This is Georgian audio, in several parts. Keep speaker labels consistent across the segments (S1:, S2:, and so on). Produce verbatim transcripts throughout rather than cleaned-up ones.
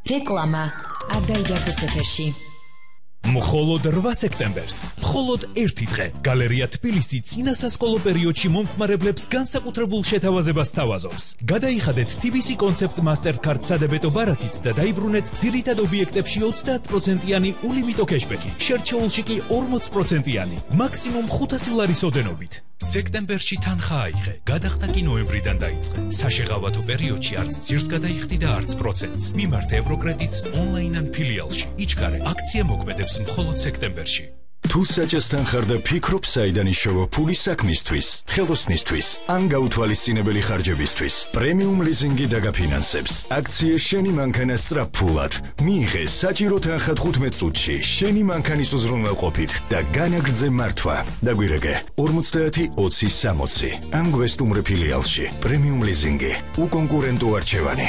S1: რეკლამა არ დაიდარდოს ეთერში.
S2: მხოლოდ რვა სექტემბერს, მხოლოდ ერთი დღე, გალერეა თბილისი წინა სასკოლო პერიოდში მომხმარებლებს განსაკუთრებულ შეთავაზებას თავაზობს. გადაიხადეთ თი ბი სი კონცეპტ მასტერკარდ სადებეტო ბარათით და დაიბრუნეთ ძირითად ობიექტებში ოცდაათ პროცენტიანი ულიმიტო კეშბექი, შერჩეულში კი ორმოც პროცენტიანი, მაქსიმუმ ხუთასი ლარის ოდენობით. სექტემბერში თანხა აიღე, გადახდა კი ნოემბრიდან დაიწყე. საშეღავათო პერიოდში არც ძირს გადაიხდი და არც პროცენტს. მიმართ ევროკრედიტს ონლაინ ან ფილიალში. იჩქარე, აქცია მოქმედებს მხოლოდ სექტემბერში.
S3: თუ საჭესთან ხარ და ფიქრობ საიდან იშოვა ფული საქმისთვის, ხელოსნისთვის, ან გაუთვალისწინებელი ხარჯებისთვის, პრემიუმ ლიზინგი დაგაფინანსებს. აქცია შენი მანქანა სწრაფფულად. მიიღე საჭირო თანხა თხუთმეტ წუთში, შენი მანქანის უზრუნველყოფით და განაგრძე მართვა. დაგვირეკე ორმოცდაათი ოცი სამოცი. ან გვესტუმრე ფილიალში. პრემიუმ ლიზინგი. უკონკურენტო არჩევანი.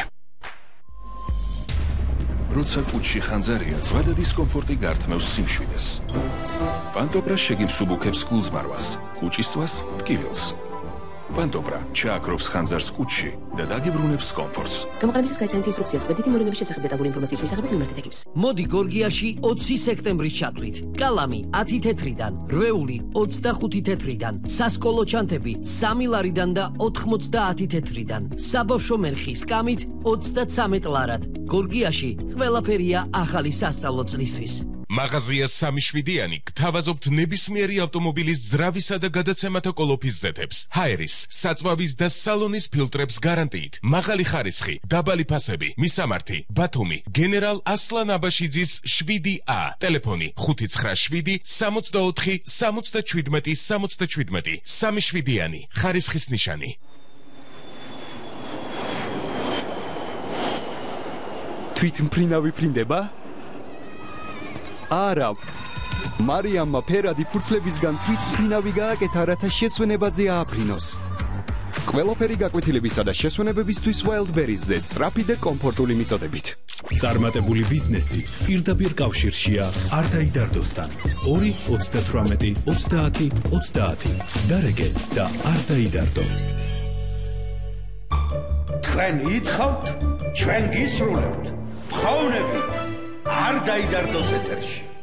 S4: როცა კუჩში ხანძარია, ზვადა დისკომფორტი გართმევს სიმშვიდეს. პანტობრა შეგიმსუბუქებს გულზმარვას, კუჭისწვას ტკივილს. პანტობრა ჩააქრობს ხანძარს კუჩში და დაგიბრუნებს კომფორტს.
S5: გამოყენებისას გაიცანით ინსტრუქციას, გვერდითი მოვლენების შესახებ დეტალური ინფორმაციის მისაღებად მიმართეთ ექიმს.
S6: მოდი გორგიაში ოცი სექტემბრის ჩათვლით. კალამი ათი თეთრიდან, რვეული ოცდახუთი თეთრიდან, სასკოლო ჩანთები სამი ლარიდან და ოთხმოცდაათი თეთრიდან, საბავშვო მერხი სკამით ოცდაცამეტ ლარად. გორგიაში ყველაფერია ახალი სასწავლო წლისთვის.
S7: მაღაზია სამი შვიდიანი გთავაზობთ ნებისმიერი ავტომობილის ძრავისა და გადაცემათა კოლოფის ზეთებს, ჰაერის, საწვავის და სალონის ფილტრებს გარანტიით, მაღალი ხარისხი, დაბალი ფასები, მისამართი, ბათუმი, გენერალ ასლან აბაშიძის შვიდი ა, ტელეფონი ხუთი ცხრა შვიდი სამოცდაოთხი სამოცდაჩვიდმეტი სამოცდაჩვიდმეტი, სამი შვიდიანი, ხარისხის ნიშანი.
S8: თვითმფრინავი ფრინდება? არა, მარიამმა ფერადი ფურცლებისგან თვითმფრინავი გააკეთა, რათა შესვენებაზე ააფრინოს. ყველაფერი გაკვეთილებისა და შესვენებებისთვის Wildberries-ზე სწრაფი და კომფორტული მიწოდებით.
S2: წარმატებული ბიზნესი პირდაპირ კავშირშია არ დაიდარდოსთან. ორი ოცდათვრამეტი ოცდაათი ოცდაათი. დარეგე და არ დაიდარდო.
S9: თქვენ ითხოვთ, ჩვენ გისრულებთ. თხოვნები არ დაიდარდოს ეთერში.